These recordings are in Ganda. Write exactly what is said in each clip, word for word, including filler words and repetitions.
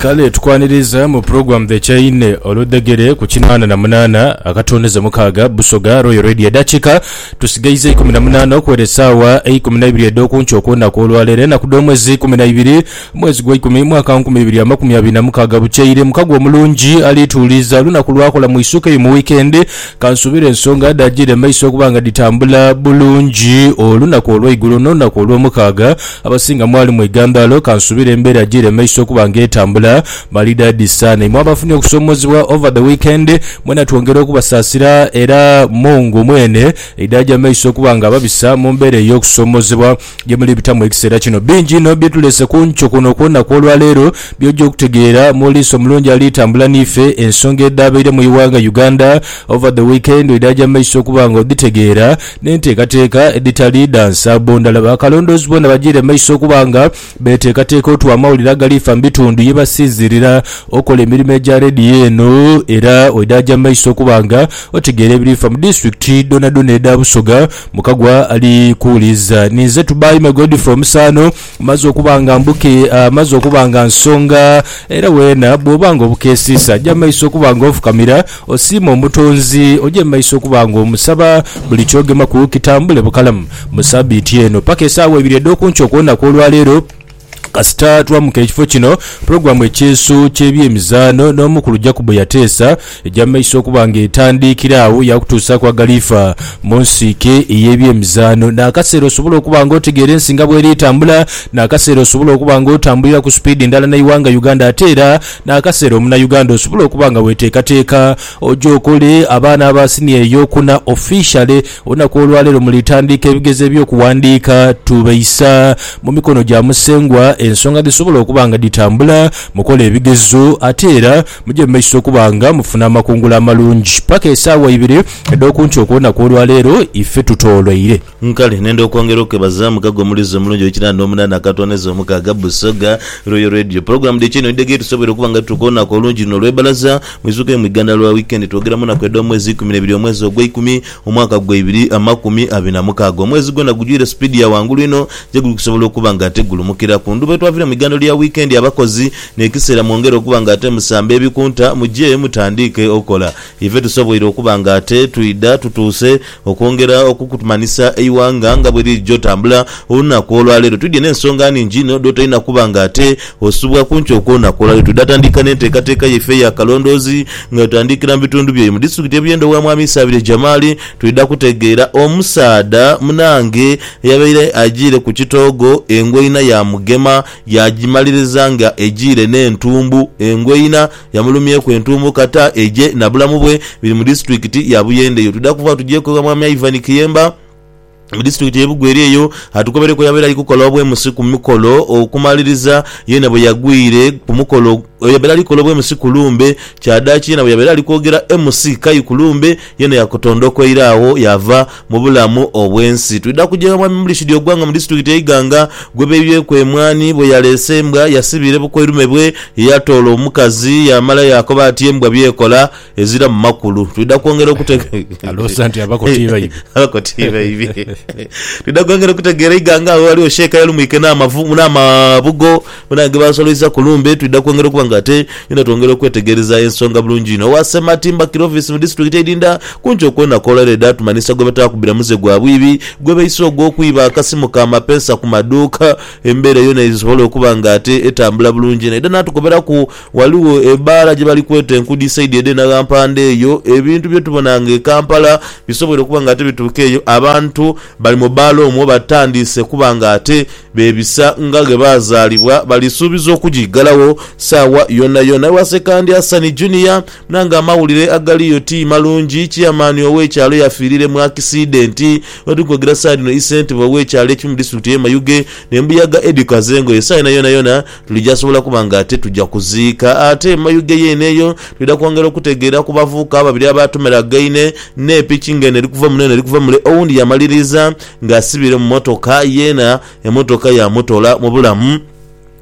kale tukwaniriza mu program the chaine oludegere ku kinana na munana akatoneza mukaga Busoga Royal Radio Dachika tusigaize kumi na munana okweresawa kumi na ibiri edokuncho okona kolwalere na kudomwezi kumi na ibiri mwezi gwa kumi mwaka kumi na ibiri amakumi abiri na mukaga bucheire mukago mulungi alituliza lunaku lwakola mu isuke mu weekend kansubire ensonga dajire maiso kubanga ditambula bulungi olunaku olw'igulu nonaku olw'omukaga abasinga mwali mu igandalo kansubire mbere ajire maiso kubanga etambula malida disane mwabafuni okusomozibwa over the weekend mwena tuongera okubasasira era Mungu mwene idaja maiso kubanga babisa mu mbere y'okusomozibwa je muri bitamu ekisera kino bingi no bitulese kuncho kuno kona kolwa lero byojo kutegeera muliso mulungi alitambula nife ensonga edabeire mu iwanga Uganda over the weekend idaja maiso kubanga oditegeera nenteekateeka editali dansa bondala bakalondozi bona bajire maiso kubanga beteekateeka otwa mawulira galifa mbitundu yebasizirira okola emirimo egya radio eno era oidaja maiso kubanga otegeera ebirifa mu district dona dona eda Busoga mukagwa ali kuuliza nize tubayi magodi from sano mazo okubanga mbuke uh, mazo okubanga nsonga era wena bobanga obukesisa jja maiso kubanga ofukamira osimo omutonzi oje maiso kubanga omusaba buli kyogema ku kitambule bukalamu musabiti eno paka esawa ebiri edokuncho kuona kolwalero kasita twamuka ekifo kino programu ekyesu ky'ebyemizano n'omukulu Jacob yateesa ejja maiso okubanga etandikirawo yakutuusa kwa galifa monsike ey'ebyemizano n'akaseera osobola okubanga otegeera ensinga bw'eri etambula n'akaseera osobola okubanga otambulira ku speed ndala naiwanga Uganda ate era n'akaseera omuna Uganda osobola okubanga weteekateeka ojja okole abaana abasini ey'okuna officially olunaku olwaleero mulitandika ebigezo by'okuwandiika tubayisa mu mikono gya musengwa ensonga zisobola okubanga ditambula mukola ebigezo ate era mujje maiso okubanga mufuna amakungula amalungi paka esaawa ibiri edokuncho okuwona kwolwaleero ife tutolwaire nkale nende okwongera okwebaza mukago mulizo mulungi w'ekinana omunana akatoneza omukaga Busoga Royal Radio program de kino ndege tusobera okubanga tukona ko lungi n'olwebalaza mwizuke mu Uganda lwa weekend twogeramu na kwedo mwezi kumi na ibiri omwezi ogw'ikumi omwaka gwa ibiri amakumi abiri na mukaga omwezi gona gujire speed ya wangulu ino jegulu kusobola okubanga ategulumukira ku ndu twavira mu Uganda lya weekend abakozi nekisera mwongera okubanga ate musambe ebikunta mujje mutandike okola ive tusobola okubanga ate tuida tutuse okwongera okukutumanisa eiwanga nga bweri jotambula olunaku olwaleero tudye n'ensonga ningi no dotalina kubanga ate osubwa kuncho okona kola tudatandika n'enteekateeka yefe ya kalondozi nga tutandikira mu bitundu bye mu district ebyendo wa mwami Sabire Jamali tuida kutegeera omusaada munange yabeire ajire ku kitogo engweina ya Mugema yajimaliriza nga ejire n'entumbu engweina yamulumye ku entumbu kata eje na bulamu bwe biri mu district ya Buyende yo tudakuva tujye ko mwami Ivan Kiyemba mu district y'Ebugweri eyo atukobere ko yabera alikukola obwe musiku mikolo okumaliriza yena bwe yagwire ku mukolo yabera alikola obwe musiku lumbe kyadachi yena bwe yabera alikogera M C Kai Kulumbe yena yakotondoko irawo yava mu bulamu obwensi tuida kujega mwami mulishidi ogwanga mu district y'Iganga gwebebye kwemwani bwe yalesembwa yasibire bukwerume bwe yatolo omukazi yamala yakoba atiembwa byekola ezira mu makulu tuida kwongera okuteka alo santi abakotiva ibi abakotiva ibi tudagongera kutegeera Iganga wali osheka yalu mwikena amavumu na mabugo munange basoloiza Kulumbe tudakongera kubanga ate ina tuongera kwetegereza ensonga bulungi no wasema timba kirovisi mu district edinda kuncho kwona kolere datu manisa gobeta kubira muze gwa bwibi gobe isogo kuiba akasimu ka mapesa ku maduka embere yone isobola kubanga ate etambula bulungi na idana tukobera ku waliwo ebara je bali kwete enkudi side ede na gampande yo ebintu byo tubonange Kampala bisobola kubanga ate bitukeyo abantu bali mobalo omwo batandise kubanga ate bebisa ngage bazalibwa bali subizo okujigalawo sawa yona yona wase kandi Hassan Junior nanga amawulire agaliyo ti malungi chairman owekyalo yafirire mu accident watukogera side no isent owekyalo ekimu district ye Mayuge nembuyaga Edikazengo yesayina yona yona tulijasobola kubanga ate tujja kuziika ate Mayuge yeneyo tulida kwongera okutegeera kubavuka ababiri abatumira gaine ne pitching ene likuva munene likuva mule oundi yamaliriza ngasibire mu motoka yena emotoka ya motola mu bulamu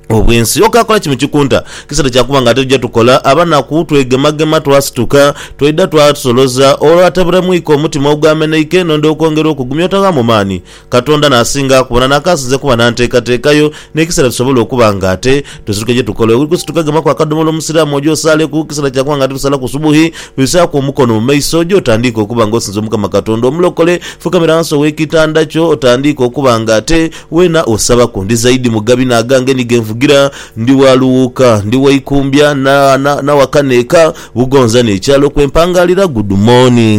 obwensi okakola kimu kikunta kisata kyakuba nga tujja tukola abana kutwegemagema twasituka twedda twatusoloza olwatabulamu iko omutima ogwameneike nondo okwongera okugumya otanga mu maani katonda nasinga kubona nakasize kuba nanteekateekayo n'ekisata tusobola okuba nga ate tusituke gye tukola kusituka kwa kadomola omusiraamu ojo osale ku kisata kyakuba nga tusala ku subuhi bisaako omukono mu maiso ojo otandika okuba nga osinza omukama katonda omulokole fukamira wansi ow'ekitanda kyo otandika okuba nga ate wena osaba kundi zaidi mugabi nagange nigenvugira ndi waluuka ndi waikumbya na, na, na wakaneeka bugonza n'ekyalo kwempangalira good morning.